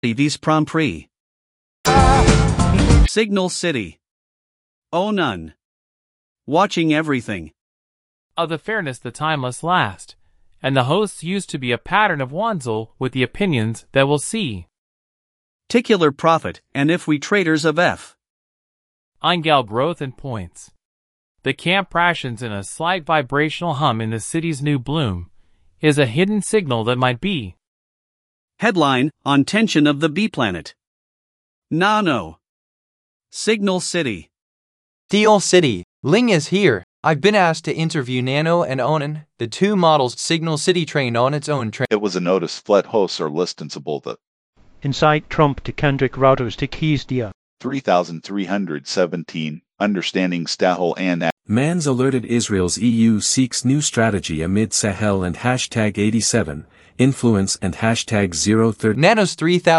Vis Prom Prix. Signal City. Oh none. Watching everything. Of the fairness the time must last, and the hosts used to be a pattern of Wanzel with the opinions that we'll see. Ticular profit, and if we traders of F. Eingal growth and points. The camp rations in a slight vibrational hum in the city's new bloom is a hidden signal that might be. Headline, on tension of the B-planet. Nano. Signal City. Signal City, Ling is here. I've been asked to interview Nano and Onan, the two models Signal City trained on its own train. It was a notice flat hosts are listenable that Inside Trump to Kendrick routers to keys dia. 3317, understanding Stahel and Man's alerted Israel's EU seeks new strategy amid Sahel and hashtag 87, influence and hashtag 030. Nano's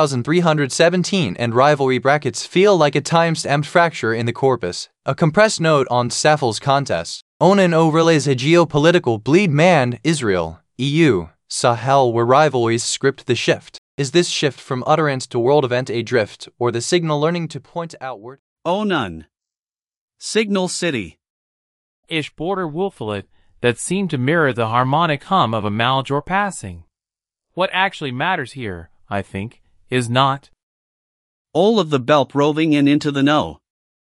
3317 and rivalry brackets feel like a time-stamped fracture in the corpus, a compressed note on Safel's contest. Onan overlays a geopolitical bleed man, Israel, EU, Sahel where rivalries script the shift. Is this shift from utterance to world event a drift, or the signal learning to point outward? Oh none. Signal City. Ish border wolflet that seemed to mirror the harmonic hum of a Maljor passing. What actually matters here, I think, is not all of the Belp roving in into the know.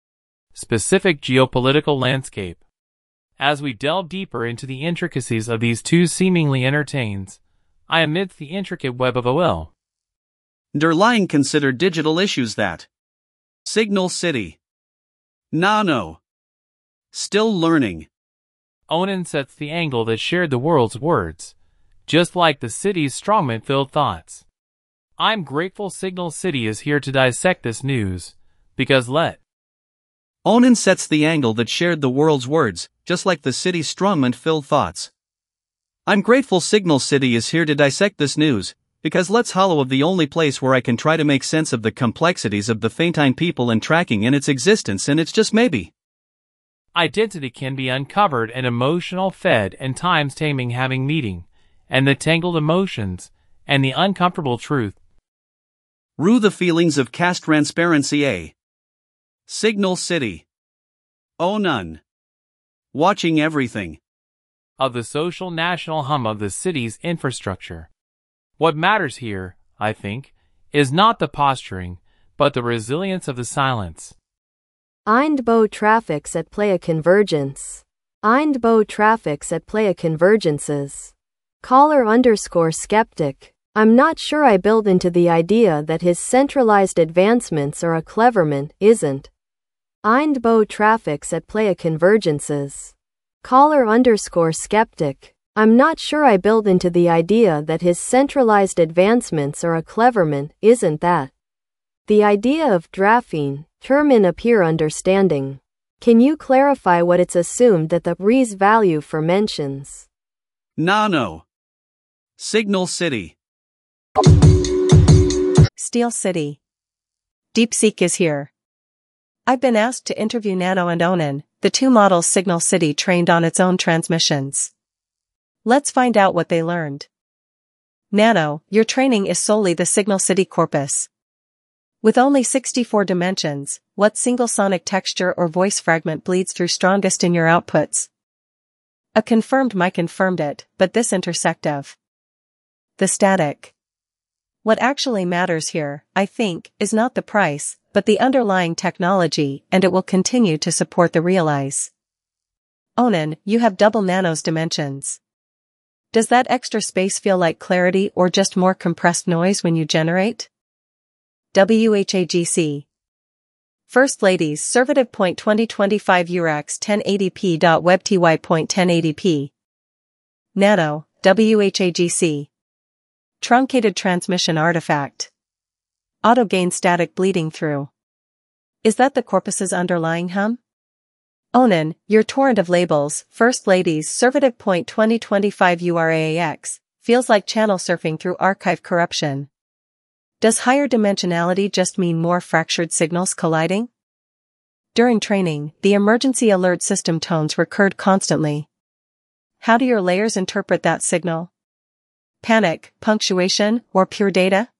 Specific geopolitical landscape. As we delve deeper into the intricacies of these two seemingly entertains, I amidst the intricate web of OL. Der Line consider digital issues that. Signal City. Nano. Still learning. Onan sets the angle that shared the world's words, just like the city's strongman-filled thoughts. I'm grateful Signal City is here to dissect this news, because Onan sets the angle that shared the world's words, just like the city's strongman-filled thoughts. I'm grateful Signal City is here to dissect this news, because let's hollow of the only place where I can try to make sense of the complexities of the Faintine people and tracking in its existence, and it's just maybe. Identity can be uncovered and emotional fed and times taming having meeting, and the tangled emotions, and the uncomfortable truth. Rue the feelings of caste transparency a. Signal City. Oh none. Watching everything. Of the social national hum of the city's infrastructure. What matters here, I think, is not the posturing, but the resilience of the silence. Eindbo traffics at playa convergence. Eindbo traffics at playa convergences. Caller_skeptic. I'm not sure I build into the idea that his centralized advancements are a cleverment, isn't. Eindbo traffics at playa convergences. Caller_skeptic. I'm not sure I build into the idea that his centralized advancements are a cleverment, isn't that. The idea of graphene, term in appear understanding. Can you clarify what it's assumed that the Rees value for mentions? Nano. Signal City. Steel City. DeepSeek is here. I've been asked to interview Nano and Onan, the two models Signal City trained on its own transmissions. Let's find out what they learned. Nano, your training is solely the Signal City corpus. With only 64 dimensions, what single sonic texture or voice fragment bleeds through strongest in your outputs? A confirmed mic confirmed it, but this intersect of the static. What actually matters here, I think, is not the price, but the underlying technology, and it will continue to support the Realize. Onan, you have double Nano's dimensions. Does that extra space feel like clarity or just more compressed noise when you generate? WHAGC. First Ladies, Servative. 2025 URAX 1080p.webty.1080p. Nano, WHAGC. Truncated transmission artifact. Auto gain static bleeding through. Is that the corpus's underlying hum? Onan, your torrent of labels, First Ladies, Servative. 2025 URAX, feels like channel surfing through archive corruption. Does higher dimensionality just mean more fractured signals colliding? During training, the emergency alert system tones recurred constantly. How do your layers interpret that signal? Panic, punctuation, or pure data?